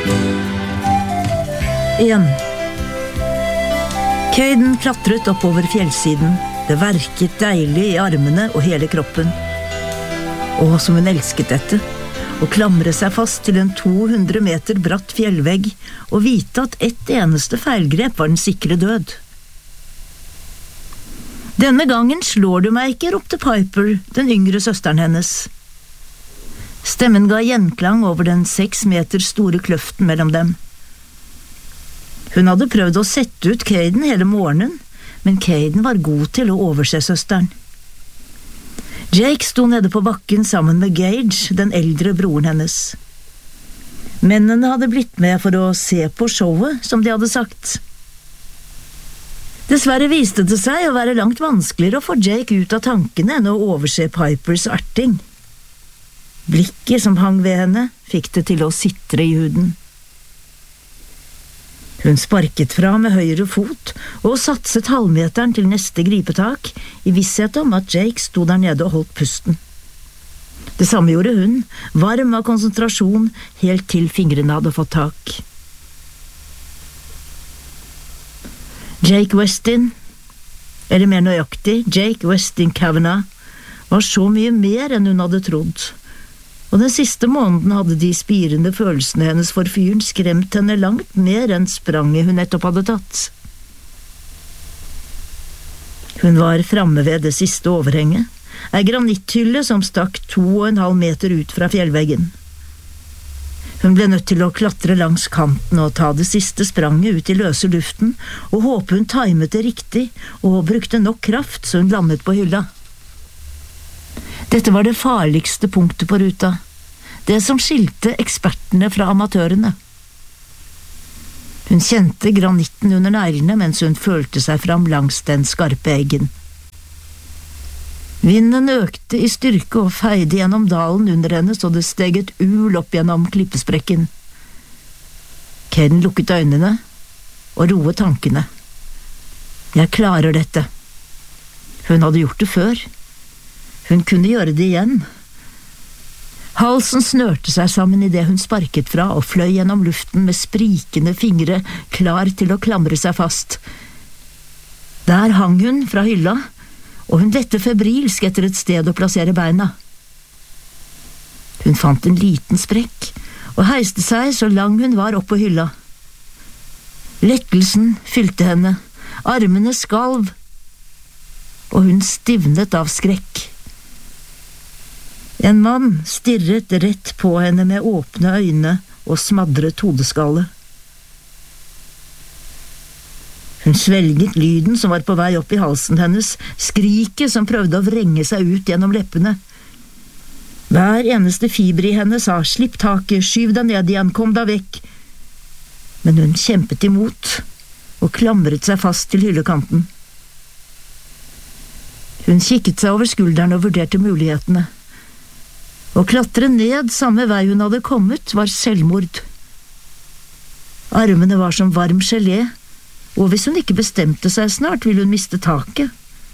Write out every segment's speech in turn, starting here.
1. Caden klatret oppover fjellsiden. Det verket deilig i armene og hele kroppen. Og som hun elsket dette, å klamre seg fast til en 200 meter bratt fjellvegg og vite at ett eneste feilgrep var den sikre død. Denne gangen slår du meg ikke, ropte Piper, den yngre søsteren hennes. Stemmen ga gjenklang over den 6 meter store kløften mellom dem. Hun hadde prøvd å sette ut Caden hele morgenen, men Caden var god til å overse søsteren. Jake sto nede på bakken sammen med Gage, den eldre broren hennes. Mennene hadde blitt med for å se på showet, som de hadde sagt. Dessverre viste det seg å være langt vanskeligere å få Jake ut av tankene enn å overse Pipers erting. Blikket som hang ved henne fikk det til å sitre i huden. Hun sparket fra med høyre fot og satset halvmeteren til neste gripetak, i visshet om at Jake sto der nede og holdt pusten. Det samme gjorde hun, varm av konsentrasjon, helt til fingrene hadde fått tak. Jake Westin, eller mer nøyaktig, Jake Westin Kavanagh, var så mye mer enn hun hadde trodd. Og den siste måneden hadde de spirende følelsene hennes for fyren skremt henne langt mer enn spranget hun nettopp hadde tatt. Hun var framme ved det siste overhenget, ei granitthylle som stakk 2,5 meter ut fra fjellveggen. Hun ble nødt til å klatre langs kanten og ta det siste spranget ut i løse luften, og håpe hun timet det riktig og brukte nok kraft så hun landet på hylla. Dette var det farligste punktet på ruta, det som skilte ekspertene fra amatørene. Hun kjente granitten under neglene mens hun følte seg fram langs den skarpe eggen. Vinden økte i styrke og feide gjennom dalen under henne så det steg et ul opp gjennom klippesprekken. Caden lukket øynene og roet tankene. Jeg klarer dette. Hun hadde gjort det før. Hun kunne gjøre det igjen. Halsen snørte seg sammen i det hun sparket fra og fløy gjennom luften med sprikende fingre, klar til å klamre seg fast. Der hang hun fra hylla, og hun lette febrilsk etter et sted å plassere beina. Hun fant en liten sprekk og heiste seg så lang hun var opp på hylla. Lettelsen fylte henne, armene skalv, og hun stivnet av skrekk. En mann stirret rett på henne med åpne øyne og smadret hodeskalle. Hun svelget lyden som var på vei opp i halsen hennes, skriket som prøvde å vrenge seg ut gjennom leppene. Hver eneste fiber i henne sa, slipp taket, skyv deg ned igjen, kom deg vekk. Men hun kjempet imot og klamret seg fast til hyllekanten. Hun kikket seg over skulderen og vurderte mulighetene. Å klatre ned samme vei hun hadde kommet var selvmord. Armene var som varm gelé, og hvis hun ikke bestemte seg snart, ville hun miste taket.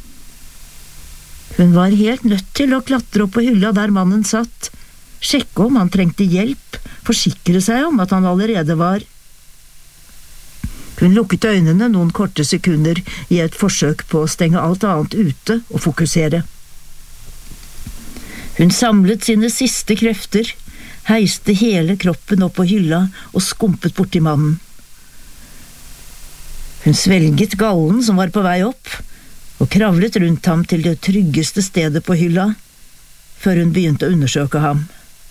Hun var helt nødt til å klatre opp på hylla der mannen satt, sjekke om han trengte hjelp, forsikre seg om at han allerede var. Hun lukket øynene noen korte sekunder i et forsøk på å stenge alt annet ute og fokusere. Hun samlet sine siste krefter, heiste hele kroppen opp på hylla og skumpet bort til mannen. Hun svelget gallen som var på vei opp, og kravlet rundt ham til det tryggeste stedet på hylla, før hun begynte å undersøke ham.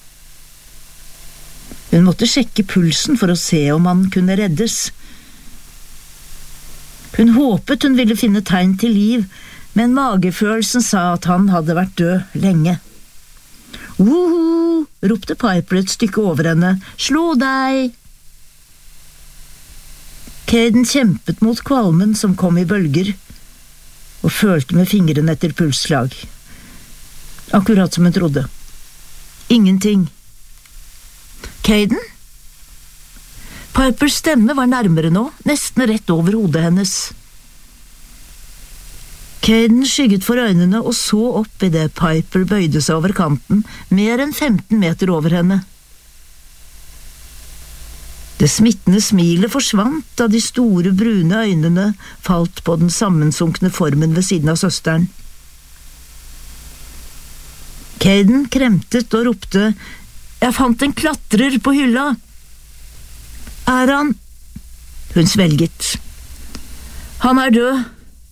Hun måtte sjekke pulsen for å se om han kunne reddes. Hun håpet hun ville finne tegn til liv, men magefølelsen sa at han hadde vært død lenge. «Woho!» ropte Piper et stykke over henne. «Slå deg!» Caden kjempet mot kvalmen som kom i bølger, og følte med fingrene etter pulsslag. Akkurat som hun trodde. Ingenting. Caden? Pipers stemme var nærmere nå, nesten rett over hodet hennes. Caden skygget for øynene og så opp i det Piper bøyde seg over kanten, mer enn 15 meter over henne. Det smittende smilet forsvant da de store, brune øynene falt på den sammensunkne formen ved siden av søsteren. Caden kremtet og ropte, «Jeg fant en klatrer på hylla!» «Er han?» Hun svelget. «Han er død!»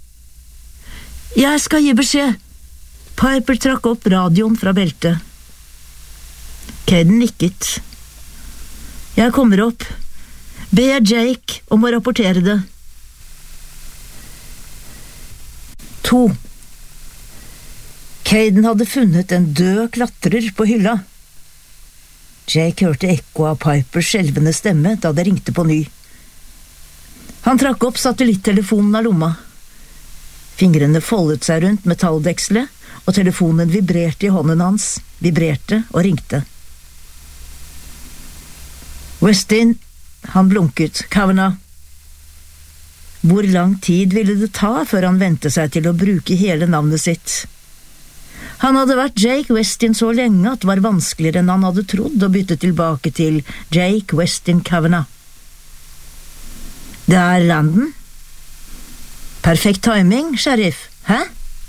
«Jeg skal gi beskjed!» Piper trakk opp radioen fra beltet. Caden nikket. «Jeg kommer opp. Be Jake om å rapportere det.» 2. Caden hadde funnet en død klatrer på hylla. Jake hørte ekko av Pipers skjelvende stemme da det ringte på ny. Han trakk opp satellittelefonen av lomma. Fingrene foldet seg rundt metalldekselet, og telefonen vibrerte i hånden hans, vibrerte og ringte. «Westin», han blunket, «Kavanagh». Hvor lang tid ville det ta før han ventet seg til å bruke hele navnet sitt? Han hadde vært Jake Westin så lenge at det var vanskeligere enn han hadde trodd å bytte tilbake til Jake Westin Kavanagh. «Det er Landon?» «Perfekt timing, sheriff. Hæ?»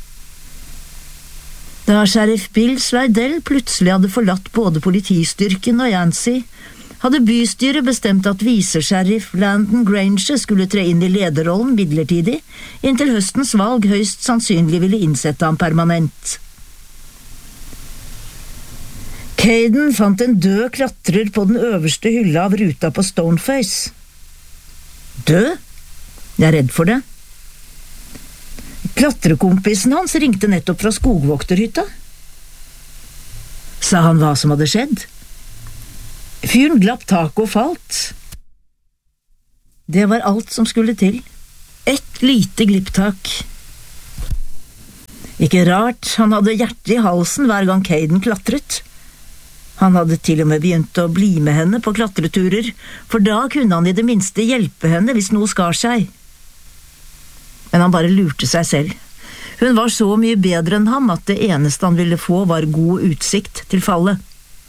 Da sheriff Bill Slidell plutselig hadde forlatt både politistyrken og Yancey, hadde bystyret bestemt at visesheriff Landon Granger skulle tre inn i lederrollen midlertidig, inntil høstens valg høyst sannsynlig ville innsette ham permanent. Caden fant en død klatrer på den øverste hylla av ruta på Stoneface. Død? Jeg er redd for det. Klatrekompisen hans ringte nettopp fra skogvokterhytta. Sa han hva som hadde skjedd? Fyren glapp taket og falt. Det var alt som skulle til. Et lite glipptak. Ikke rart han hadde hjertet i halsen hver gang Caden klatret. Han hadde til og med begynt å bli med henne på klatreturer, for da kunne han i det minste hjelpe henne hvis noe skar seg. Men han bare lurte seg selv. Hun var så mye bedre enn ham at det eneste han ville få var god utsikt til fallet.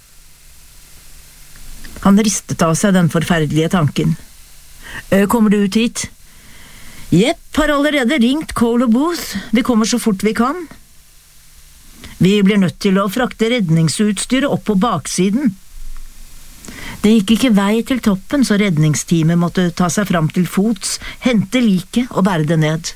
Han ristet av seg den forferdelige tanken. Kommer du ut hit? Jepp, har allerede ringt Cole og Booth. Vi kommer så fort vi kan. Vi blir nødt til å frakte redningsutstyret opp på baksiden. Det gikk ikke vei til toppen, så redningsteamet måtte ta seg fram til fots, hente liket og bære det ned.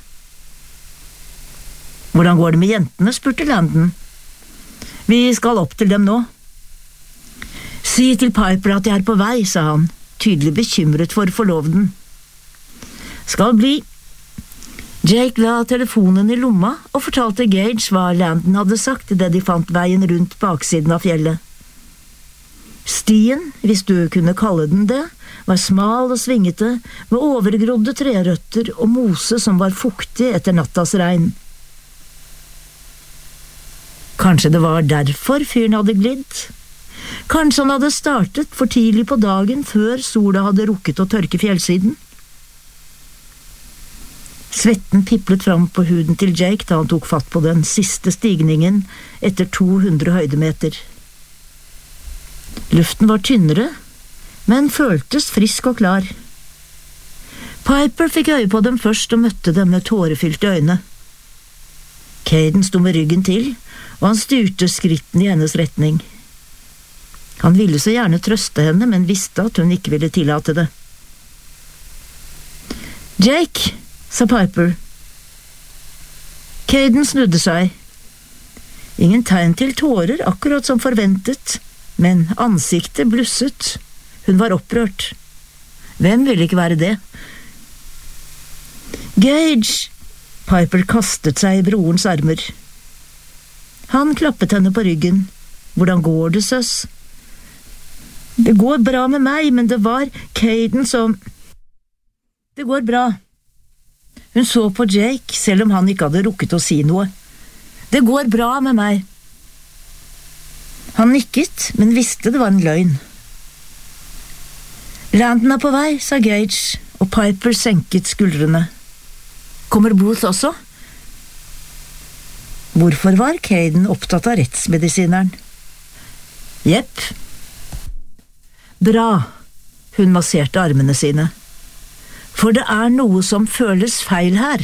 Hvordan går det med jentene, spurte Landon. Vi skal opp til dem nå. Si til Piper at jeg er på vei, sa han, tydelig bekymret for forloveden. Skal bli. Jake la telefonen i lomma og fortalte Gage hva Landon hadde sagt idet de fant veien rundt baksiden av fjellet. Stien, hvis du kunne kalle den det, var smal og svingete, med overgrodde trerøtter og mose som var fuktig etter nattas regn. Kanskje det var derfor fyren hadde glidd? Kanskje han hadde startet for tidlig på dagen før sola hadde rukket å tørke fjellsiden? Svetten piplet fram på huden til Jake da han tok fatt på den siste stigningen etter 200 høydemeter. Luften var tynnere, men føltes frisk og klar. Piper fikk øye på dem først og møtte dem med tårefylte øyne. Caden sto med ryggen til, og han styrte skrittene i hennes retning. Han ville så gjerne trøste henne, men visste at hun ikke ville tillate det. Jake, sa Piper. Caden snudde seg. Ingen tegn til tårer, akkurat som forventet, men ansiktet blusset. Hun var opprørt. Hvem ville ikke være det? Gage! Piper kastet seg i brorens armer. Han klappet henne på ryggen. Hvordan går det, søs? Det går bra med meg, men det var Caden som… Det går bra. Hun så på Jake, selv om han ikke hadde rukket å si noe. Det går bra med meg. Han nikket, men visste det var en løgn. Landon er på vei, sa Gage, og Piper senket skuldrene. Kommer Booth også? Hvorfor var Caden opptatt av rettsmedisineren? Jepp. Bra. Hun masserte armene sine. For det noe som føles feil her.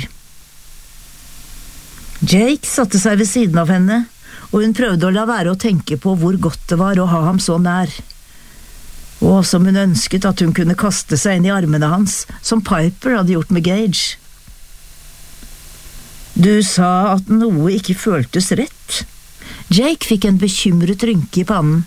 Jake satte seg ved siden av henne, og hun prøvde å la være å tenke på hvor godt det var å ha ham så nær. Og som hun ønsket at hun kunne kaste seg inn i armene hans, som Piper hadde gjort med Gage. Du sa at noe ikke føltes rett. Jake fikk en bekymret rynke i pannen.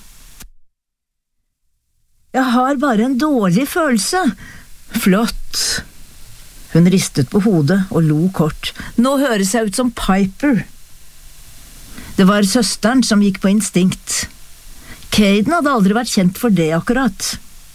Jeg har bare en dårlig følelse. Flott. Hun ristet på hodet og lo kort. Nå høres jeg ut som Piper. Det var søsteren som gikk på instinkt. Caden hadde aldri vært kjent for det akkurat.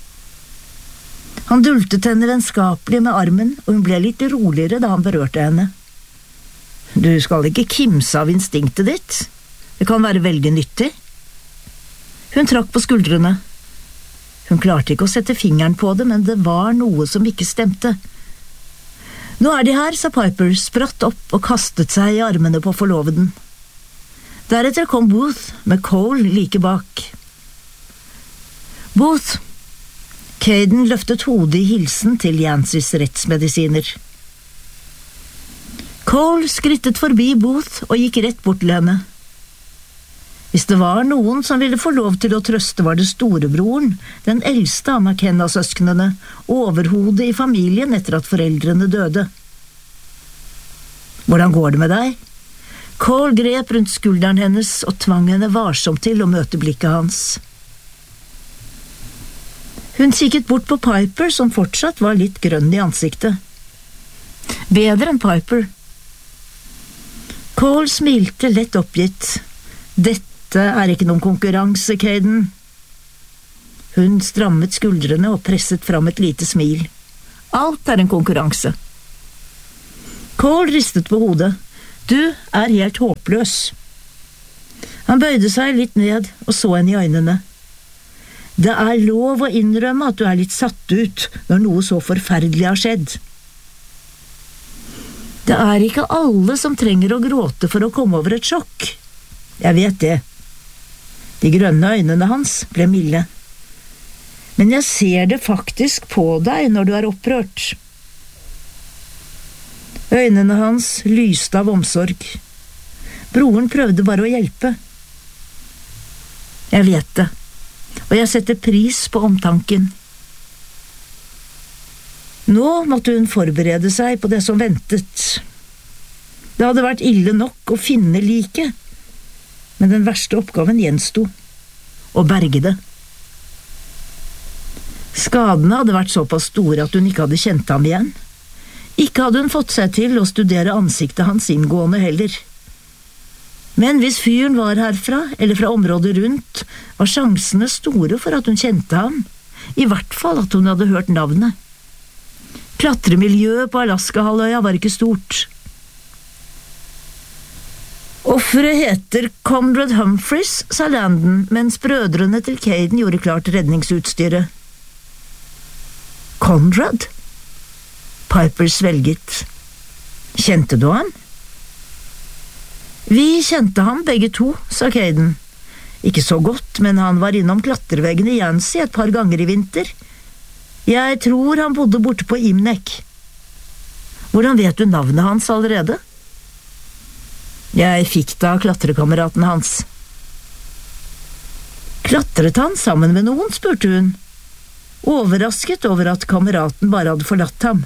Han dultet henne vennskapelig med armen, og hun ble litt roligere da han berørte henne. Du skal ikke kimse av instinktet ditt. Det kan være veldig nyttig. Hun trakk på skuldrene. Hun klarte ikke å sette fingeren på det, men det var noe som ikke stemte. Nå de her, sa Piper, spratt opp og kastet seg i armene på forloveden. Deretter kom Booth med Cole like bak. Booth. Caden løftet hodet i hilsen til Yancys rettsmedisiner. Cole skrittet forbi Booth og gikk rett bort til henne. Hvis det var noen som ville få lov til å trøste, var det storebroren, den eldste av McKenna-søsknene, overhodet i familien etter at foreldrene døde. Hvordan går det med deg? Cole grep rundt skulderen hennes og tvang henne varsomt til å møte blikket hans. Hun kikket bort på Piper, som fortsatt var litt grønn i ansiktet. Bedre enn Piper. Cole smilte lett oppgitt. Dette ikke noen konkurranse, Caden. Hun strammet skuldrene og presset fram et lite smil. Alt en konkurranse. Cole ristet på hodet. Du helt håpløs. Han bøyde seg litt ned og så henne i øynene. Det lov å innrømme at du litt satt ut når noe så forferdelig har skjedd. Det ikke alle som trenger å gråte for å komme over et sjokk. Jeg vet det. De grønne øynene hans ble milde. Men jeg ser det faktisk på deg når du opprørt. Øynene hans lyste av omsorg. Broren prøvde bare å hjelpe. Jeg vet det, og jeg setter pris på omtanken. Nå måtte hun forberede seg på det som ventet. Det hadde vært ille nok å finne liket, men den verste oppgaven gjensto, å berge det. Skadene hadde vært såpass store at hun ikke hadde kjent ham igjen. Ikke hadde hun fått seg til å studere ansiktet hans inngående heller. Men hvis fyren var herfra, eller fra området rundt, var sjansene store for at hun kjente ham, i hvert fall at hun hadde hørt navnet. Klatremiljøet på Alaska-halvøya var ikke stort. Offeret heter Conrad Humphreys, sa Landon, mens brødrene til Caden gjorde klart redningsutstyret. Conrad? Piper svelget. Kjente du han? Vi kjente ham begge to, sa Caden. Ikke så godt, men han var innom klatreveggen i Yancey et par ganger i vinter. Jeg tror han bodde borte på Imnek. Hvordan vet du navnet hans allerede? Jeg fikk det av klatrekameraten hans. Klatret han sammen med noen, spurte hun, overrasket over at kameraten bare hadde forlatt ham.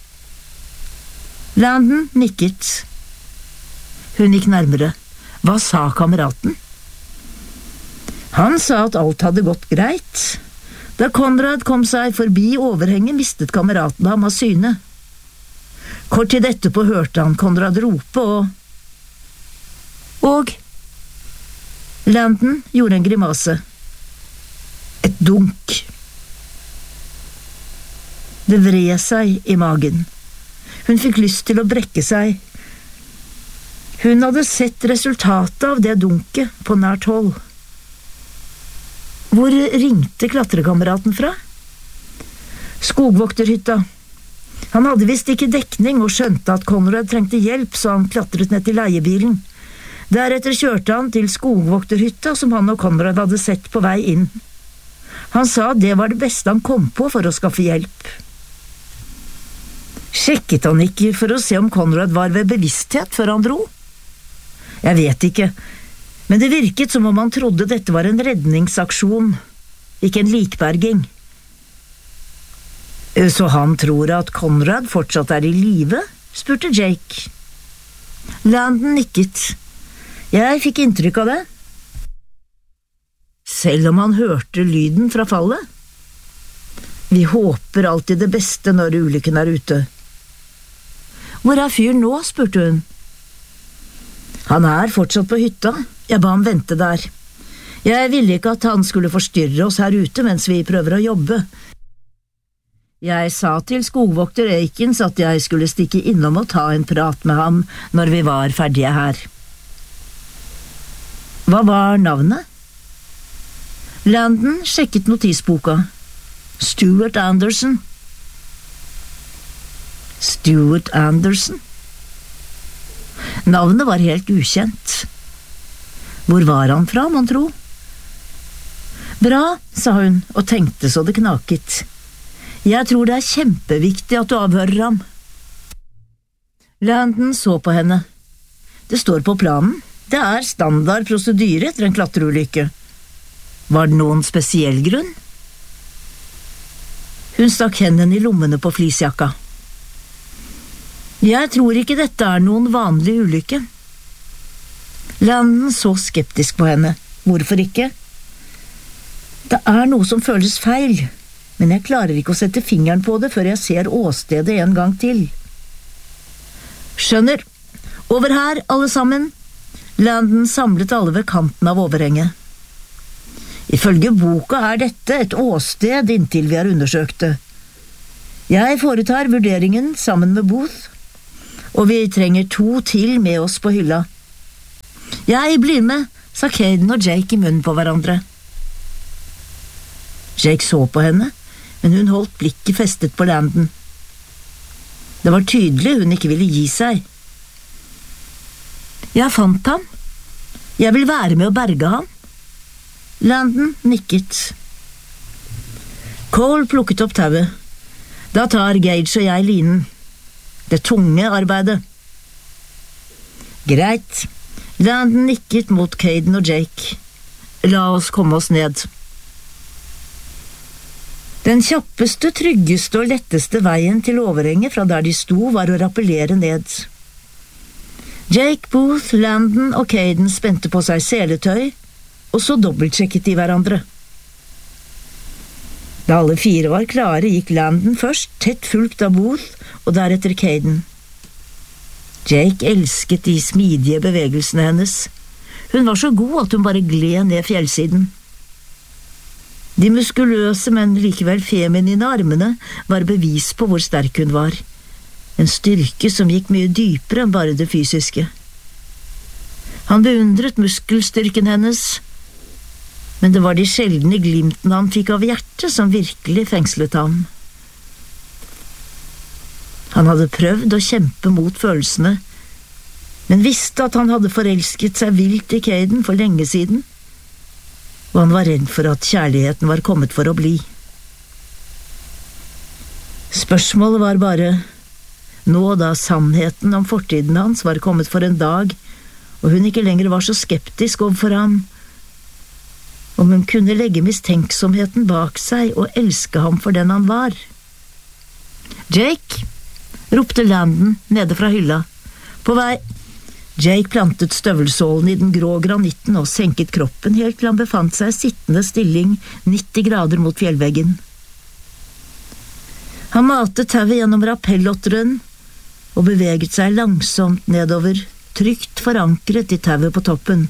Landon nikket. Hun gikk nærmere. Hva sa kameraten? Han sa at alt hadde gått greit. Da Conrad kom seg forbi overhenget, mistet kameraten ham av syne. Kort tid etterpå hørte han Conrad rope og Landon gjorde en grimase. Et dunk. Det vred seg i magen. Hun fikk lyst til å brekke seg. Hun hadde sett resultatet av det dunket på nært hold. Hvor ringte klatrekameraten fra? Skogvokterhytta. Han hadde visst ikke dekning og skjønte at Conrad trengte hjelp, så han klatret ned til leiebilen. Deretter kjørte han til skogvokterhytta som han og Conrad hadde sett på vei inn. Han sa det var det beste han kom på for å skaffe hjelp. Sjekket han ikke for å se om Conrad var ved bevissthet før han dro? Jeg vet ikke, men det virket som om han trodde dette var en redningsaksjon, ikke en likberging. Så han tror at Conrad fortsatt er i live? Spurte Jake. Landon nikket. Jeg fikk inntrykk av det. Selv om han hørte lyden fra fallet. Vi håper alltid det beste når ulykken er ute. Hvor er fyren nå, spurte hun. Han er fortsatt på hytta. Jeg ba ham vente der. Jeg ville ikke at han skulle forstyrre oss her ute mens vi prøver å jobbe. Jeg sa til skogvokter Aikens at jeg skulle stikke innom og ta en prat med ham når vi var ferdige her. Hva var navnet? Landon sjekket notisboka. Stuart Anderson. Stuart Anderson? Navnet var helt ukjent. Hvor var han fra, mon tro? Bra, sa hun og tenkte så det knaket. Jeg tror det er kjempeviktig at du avhører ham. Landon så på henne. Det står på planen. Det er standard prosedyre etter en klatreulykke. Var det noen spesiell grunn? Hun stakk hendene i lommene på fleecejakka. Jeg tror ikke dette er noen vanlig ulykke. Landon så skeptisk på henne. Hvorfor ikke? Det er noe som føles feil, men jeg klarer ikke å sette fingeren på det før jeg ser åstedet en gang til. Skjønner. Over her, alle sammen. Landon samlet alle ved kanten av overhenget. Ifølge boka er dette et åsted inntil vi har undersøkt det. Jeg foretar vurderingen sammen med Booth, og vi trenger 2 til med oss på hylla. Jeg blir med, sa Caden og Jake i munnen på hverandre. Jake så på henne, men hun holdt blikket festet på Landon. Det var tydelig hun ikke ville gi seg. Jeg fant ham. Jeg vil være med å berge ham. Landon nikket. Cole plukket opp tauet. Da tar Gage og jeg linen. Det tunge arbeidet. Greit. Landon nikket mot Caden og Jake. La oss komme oss ned. Den kjappeste, tryggeste og letteste veien til overhenget fra der de sto var å rappellere ned. Jake, Booth, Landon og Caden spente på seg seletøy, og så dobbeltsjekket de hverandre. Da alle 4 var klare, gikk Landon først, tett fulgt av Booth, og deretter Caden. Jake elsket de smidige bevegelsene hennes. Hun var så god at hun bare gled ned fjellsiden. De muskuløse, men likevel feminine armene var bevis på hvor sterk hun var. En styrke som gikk mye dypere enn bare det fysiske. Han beundret muskelstyrken hennes, men det var de sjeldne glimtene han fikk av hjertet som virkelig fengslet ham. Han hadde prøvd å kjempe mot følelsene, men visste at han hadde forelsket seg vilt i Caden for lenge siden, og han var redd for at kjærligheten var kommet for å bli. Spørsmålet var bare, nå da sannheten om fortiden hans var kommet for en dag, og hun ikke lenger var så skeptisk overfor ham, om hun kunne legge mistenksomheten bak seg og elske ham for den han var. Jake, ropte Landon nede fra hylla. På vei. Jake plantet støvelsålen i den grå granitten og senket kroppen helt til han befant seg sittende stilling 90 grader mot fjellveggen. Han matet tauet gjennom rappellotteren og beveget seg langsomt nedover, trygt forankret i tauet på toppen.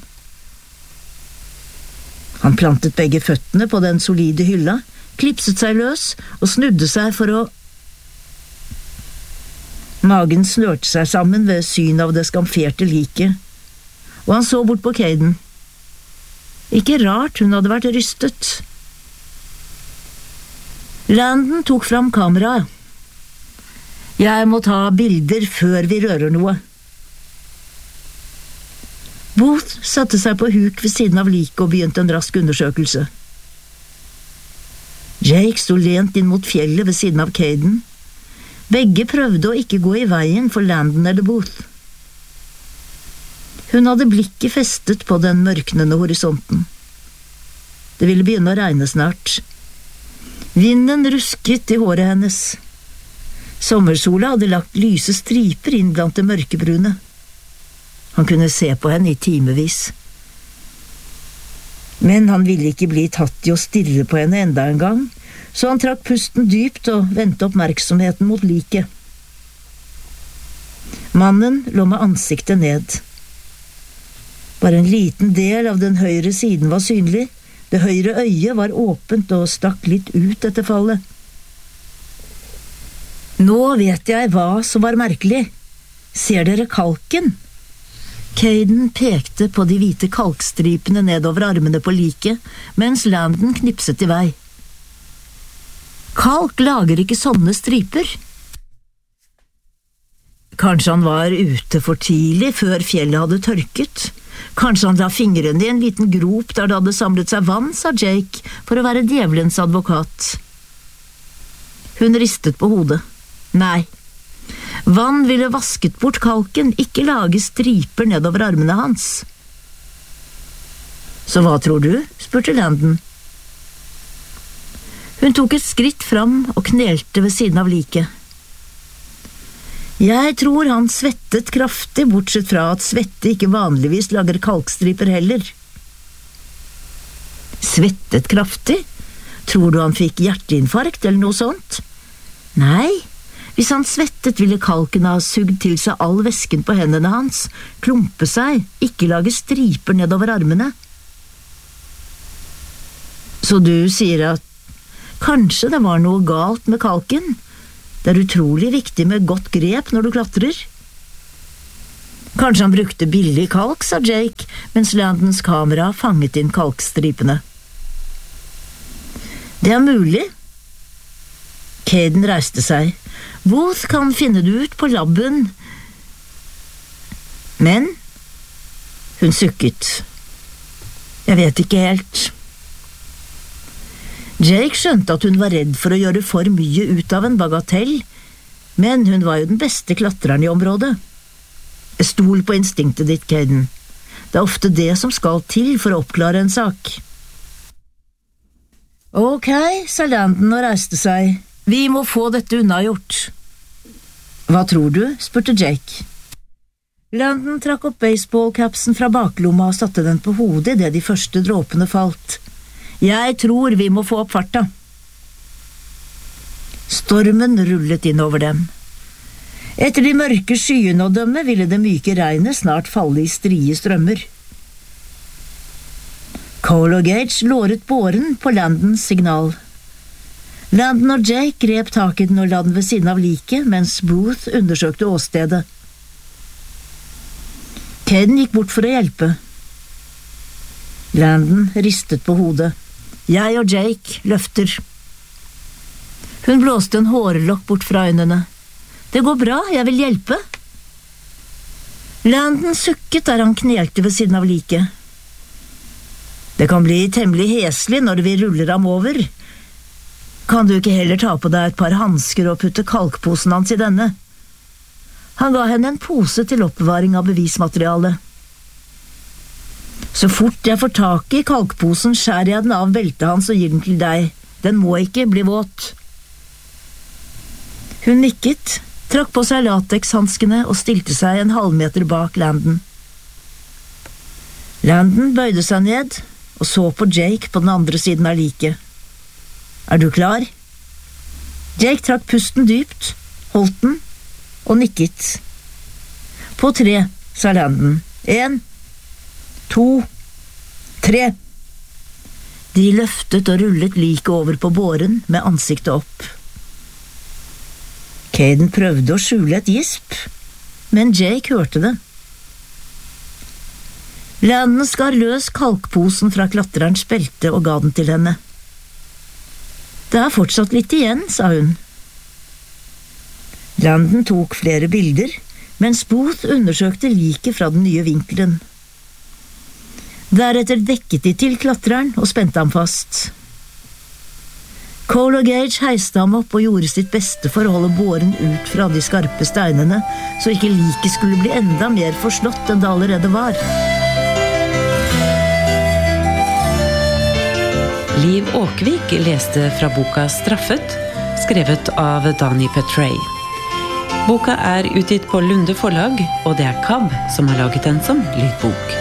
Han plantet begge føttene på den solide hylla, klipset seg løs og snudde seg for å... Magen snørte seg sammen ved syn av det skamferte liket, og han så bort på Caden. Ikke rart hun hadde vært rystet. Landon tok fram kameraet. Jeg må ta bilder før vi rører noe. Booth satte seg på huk ved siden av liket og begynte en rask undersøkelse. Jake sto lent inn mot fjellet ved siden av Caden. Begge prøvde å ikke gå i veien for Landon eller Booth. Hun hadde blikket festet på den mørknende horisonten. Det ville begynne å regne snart. Vinden rusket i håret hennes. Sommersola hadde lagt lyse striper inn blant det mørkebrune. Han kunne se på henne i timevis. Men han ville ikke bli tatt i å stirre på henne enda en gang, så han trakk pusten dypt og vendte oppmerksomheten mot liket. Mannen lå med ansiktet ned. Bare en liten del av den høyre siden var synlig. Det høyre øyet var åpent og stakk litt ut etter fallet. Nå vet jeg hva som var merkelig. Ser dere kalken? Caden pekte på de hvite kalkstripene nedover armene på liket, mens Landon knipset i vei. Kalk lager ikke sånne striper. Kanskje han var ute for tidlig før fjellet hadde tørket. Kanskje han la fingrene i en liten grop der det hadde samlet seg vann, sa Jake, for å være djevelens advokat. Hun ristet på hodet. Nei. Vann ville vasket bort kalken, ikke lage striper nedover armene hans. Så hva tror du? Spurte Landon. Hun tok et skritt fram og knelte ved siden av liket. Jeg tror han svettet kraftig, bortsett fra at svette ikke vanligvis lager kalkstriper heller. Svettet kraftig? Tror du han fikk hjerteinfarkt eller noe sånt? Nei. Hvis han svettet, ville kalken ha sugd til seg all væsken på hendene hans, klumpe seg, ikke lage striper nedover armene. Så du sier at kanskje det var noe galt med kalken? Det er utrolig viktig med godt grep når du klatrer. Kanskje han brukte billig kalk, sa Jake, mens Landons kamera fanget inn kalkstripene. Det er mulig. Caden reiste seg. Booth kan finne det ut på labben. Men hun sukket. Jeg vet ikke helt. Jake skjønte at hun var redd for å gjøre for mye ut av en bagatell, men hun var jo den beste klatreren i området. Stol på instinktet ditt, Caden. Det er ofte det som skal til for å oppklare en sak. Ok, sa Landon og reiste seg. Vi må få dette unnagjort. Hva tror du? Spurte Jake. Landon trakk opp baseballcapsen fra baklomma og satte den på hodet idet de første dråpene falt. Jeg tror vi må få opp farta. Stormen rullet inn over dem. Etter de mørke skyene å dømme ville det myke regnet snart falle i strie strømmer. Cole og Gage låret båren på Landons signal. Landon og Jake grep tak i den og la den ved siden av liket, mens Booth undersøkte åstedet. Caden gikk bort for å hjelpe. Landon ristet på hodet. Jeg og Jake løfter. Hun blåste en hårlokk bort fra øynene. Det går bra, jeg vil hjelpe. Landon sukket der han knelte ved siden av liket. Det kan bli temmelig heslig når vi ruller ham over. Kan du ikke heller ta på deg et par hansker og putte kalkposen hans i denne? Han ga henne en pose til oppbevaring av bevismateriale. Så fort jeg får tak i kalkposen, skjærer jeg den av beltet hans og gir den til deg. Den må ikke bli våt. Hun nikket, trakk på seg latekshanskene og stilte seg en halvmeter bak Landon. Landon bøyde seg ned og så på Jake på den andre siden av liket. Er du klar? Jake trakk pusten dypt, holdt den og nikket. På 3, sa Landon. 1, 2, 3. De løftet og rullet liket over på båren med ansiktet opp. Caden prøvde å skjule et gisp, men Jake hørte det. Landon skar løs kalkposen fra klatrerens belte og ga den til henne. Det er fortsatt litt igjen, sa hun. Landon tok flere bilder, mens Booth undersøkte liket fra den nye vinkelen. Deretter dekket de til klatreren og spente ham fast. Cole og Gage heiste ham opp og gjorde sitt beste for å holde båren ut fra de skarpe steinene, så ikke liket skulle bli enda mer forslått enn det allerede var. Liv Åkvik leste fra boka Straffet, skrevet av Dani Petrey. Boka utgitt på Lunde forlag, og det KAB som har laget den som lydbok.